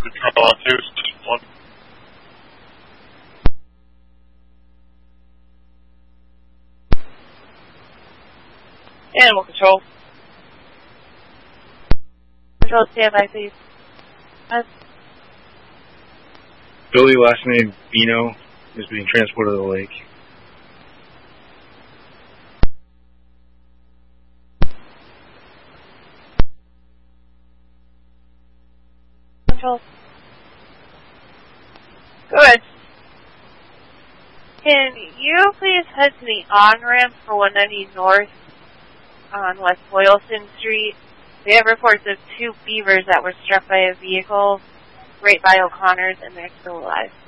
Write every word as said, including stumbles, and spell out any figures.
control on two, one. Animal control. Control, stand by, please. Uh, Billy, last name Bino, is being transported to the lake. Control. Good. Can you please head to the on-ramp for one ninety North on West Boylston Street? We have reports of two beavers that were struck by a vehicle right by O'Connor's, and they're still alive.